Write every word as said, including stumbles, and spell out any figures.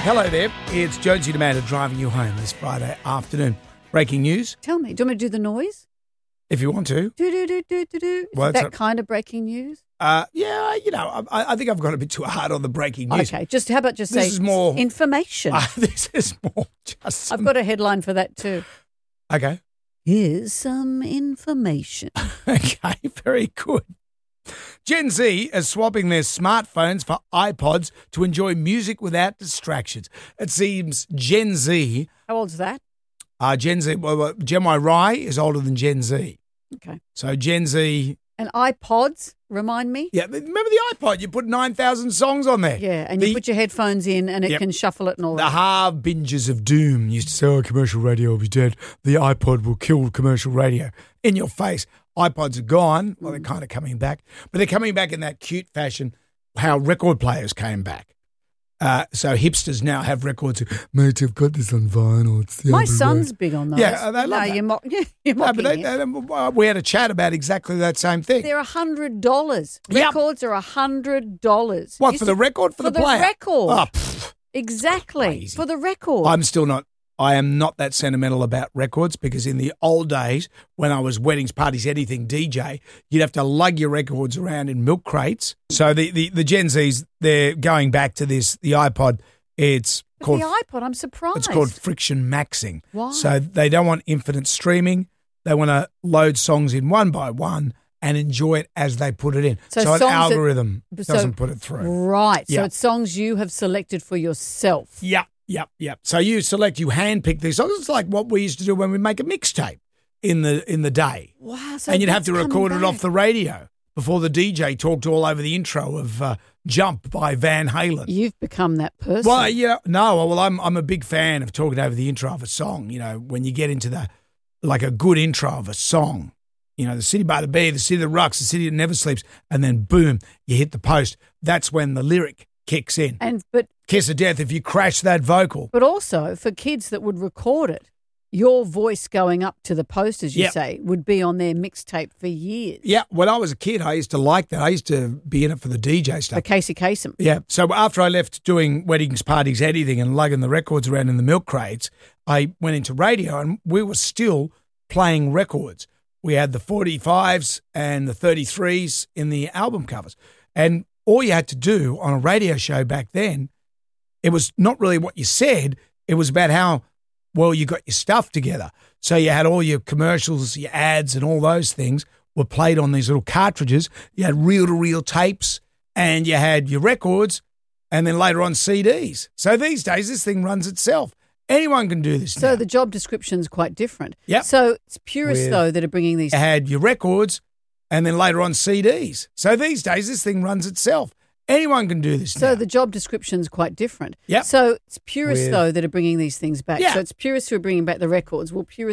Hello there, it's Jonesy Demander driving you home this Friday afternoon. Breaking news, Tell me, do you want me to do the noise? if you want to. Do, do, do, do, do, do. Is Well, it that's that a- kind of breaking news? Uh, yeah, you know, I, I think I've got a bit too hard on the breaking news. Okay, just how about just This say is more- information? Uh, this is more just some- I've got a headline for that too. Okay, Here's some information. okay, very good. Gen Z is swapping their smartphones for iPods to enjoy music without distractions. It seems Gen Z, How old's that? uh, Gen Z, well, well, Gen Y Rye is older than Gen Z. Okay. So Gen Z, And iPods, remind me? yeah, remember the iPod? You put nine thousand songs on there. Yeah, and The- you put your headphones in and it Yep. can shuffle it and all The that. harbingers of doom used to say, oh, commercial radio will be dead. The iPod will kill commercial radio. In your face. iPods are gone. Well, they're kind of coming back. But they're coming back in that cute fashion, how record players came back. Uh, so hipsters now have records. Mate, I've got this on vinyl. It's the My Abbey son's Road." big on those. Yeah, they love no, that. You're, mock, yeah, you're No, mocking but they, him. they- uh, we had a chat about exactly that same thing. They're a hundred dollars. Yep. Records are a hundred dollars. What, Used for to- the record? For, for the the player? record. Oh, pfft. Exactly Crazy. for the record. I'm still not, I am not that sentimental about records because in the old days when I was weddings, parties, anything D J, you'd have to lug your records around in milk crates. So the, the, the Gen Zs, they're going back to this, the iPod, it's But called, the iPod, I'm surprised. it's called friction maxing. Why? So they don't want infinite streaming. They want to load songs in one by one and enjoy it as they put it in. So So, an songs that- algorithm so- doesn't put it through. Right. So Yeah. it's songs you have selected for yourself. Yep, yep, yep. So you select, you handpick these songs. It's like what we used to do when we make a mixtape in the in the day, Wow. So and you'd have that's to record coming it off back. the radio before the D J talked all over the intro of uh, "Jump" by Van Halen. You've become that person. Well, yeah, no. Well, I'm I'm a big fan of talking over the intro of a song. You know, when you get into the like a good intro of a song. You know, the city by the bay, the city that rocks, the city that never sleeps, and then boom, you hit the post. That's when the lyric kicks in. And but Kiss of death if you crash that vocal. but also for kids that would record it, your voice going up to the post, as you Yep. say, would be on their mixtape for years. Yeah, when I was a kid, I used to like that. I used to be in it for the D J For stuff. Casey Kasem. Yeah. So after I left doing weddings, parties, editing, and lugging the records around in the milk crates, I went into radio, and we were still playing records. We had the forty-fives and the thirty-threes in the album covers, and all you had to do on a radio show back then, it was not really what you said. It was about how well you got your stuff together. So you had all your commercials, your ads, and all those things were played on these little cartridges. You had reel-to-reel tapes, and you had your records, and then later on C Ds. So these days, this thing runs itself. Anyone can do this So now. the job description's quite different. Yep. So it's purists With- though that are bringing these. You had your records, and then later on C Ds. So these days, this thing runs itself. Anyone can do this So now. the job description's quite different. Yep. So it's purists With- though that are bringing these things back. Yeah. So it's purists who are bringing back the records. Well, purists